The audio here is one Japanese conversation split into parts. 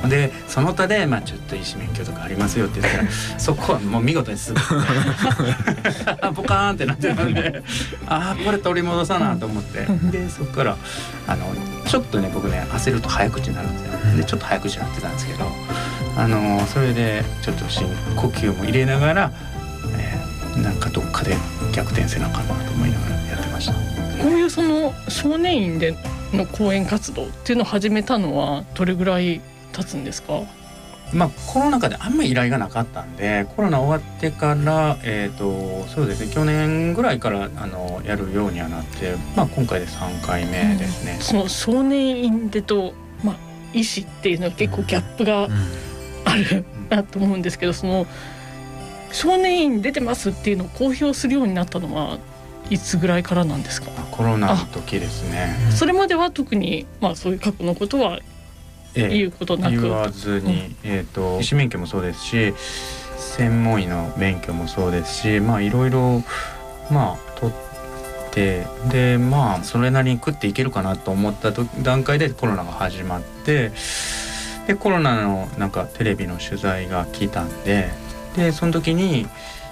でその他で、ちょっと医師免許とかありますよって言ったらそこはもう見事にすぐポカーンってなってたんでこれ取り戻さなと思ってでそこからちょっとね僕ね焦ると早口になるんですよ。でちょっと早口になってたんですけどそれでちょっと深呼吸も入れながら、なんかどっかで逆転せなあかんなと思いながらやってました。 こういうその少年院での講演活動っていうのを始めたのはどれぐらい経つんですか？ コロナ禍であんまり依頼がなかったんでコロナ終わってからそうですね去年ぐらいからやるようにはなって、今回で3回目ですね。 その少年院でと、医師っていうのは結構ギャップがあるなと思うんですけど、その少年院出てますっていうのを公表するようになったのはいつぐらいからなんですか？ コロナの時ですね。 それまでは特に、そういう過去のことは言うことなく、 言わずに、医師免許もそうですし専門医の免許もそうですしいろいろ取ってでそれなりに食っていけるかなと思った段階でコロナが始まってでコロナのなんかテレビの取材が来たんでその時に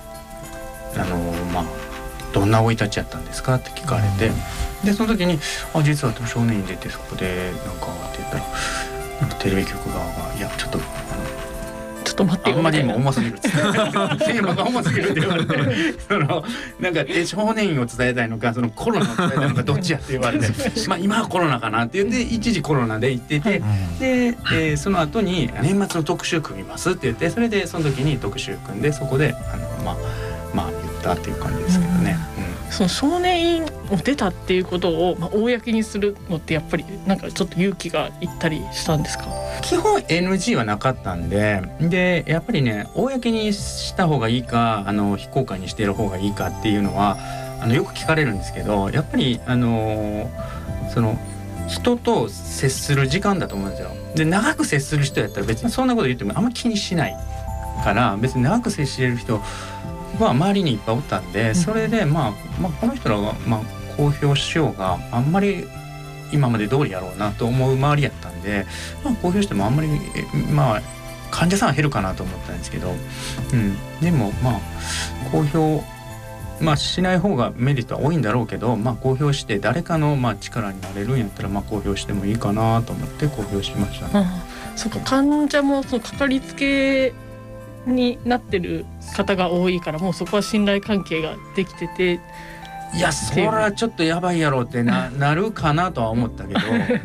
どんな生い立ちやったんですかって聞かれてでその時に実は少年院出てそこでなんかって言ったらテレビ局側がいやちょっと待ってよあんまり今重すぎるテーマが重すぎるって言われてなんか少年院を伝えたいのかコロナを伝えたいのかどっちやって言われて今はコロナかなって言って一時コロナで行っててで、その後に年末の特集組みますって言ってそれでその時に特集組んでそこで言ったっていう感じですけどね。 その少年院を出たっていうことを、公にするのってやっぱりなんかちょっと勇気がいったりしたんですか？ 基本 NG はなかったんでやっぱりね公にした方がいいか非公開にしている方がいいかっていうのはよく聞かれるんですけどやっぱりその人と接する時間だと思うんですよ。で長く接する人やったら別にそんなこと言ってもあんま気にしないから別に長く接している人は周りにいっぱいおったんでそれでこの人らが公表しようがあんまり今まで通りやろうなと思う周りやったんで公表してもあんまり患者さんは減るかなと思ったんですけど、でも公表しない方がメリットは多いんだろうけど公表して誰かの力になれるんやったら公表してもいいかなと思って公表しましたね。 そうか患者もそのかかりつけになってる方が多いからもうそこは信頼関係ができてていやそれはちょっとやばいやろってなるかなとは思ったけど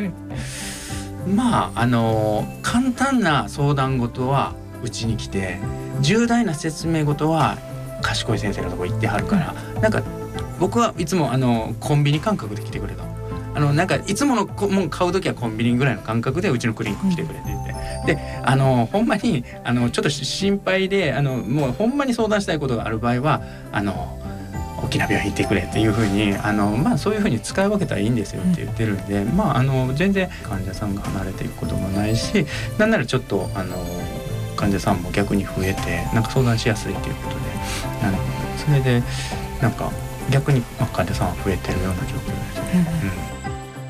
簡単な相談事はうちに来て重大な説明事は賢い先生のとこ行ってはるからなんか僕はいつもコンビニ感覚で来てくれとなんかいつものもん買う時はコンビニぐらいの感覚でうちのクリニック来てくれててでほんまにちょっと心配でもうほんまに相談したいことがある場合は大きな病院行ってくれっていうふうにそういうふうに使い分けたらいいんですよって言ってるんで全然患者さんが離れていくこともないしなんならちょっと患者さんも逆に増えてなんか相談しやすいということでそれでなんか逆に患者さんは増えてるような状況ですね。